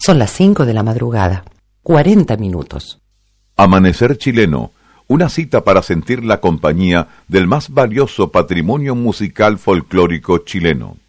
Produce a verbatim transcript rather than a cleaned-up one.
Son las cinco de la madrugada. cuarenta minutos. Amanecer chileno. Una cita para sentir la compañía del más valioso patrimonio musical folclórico chileno.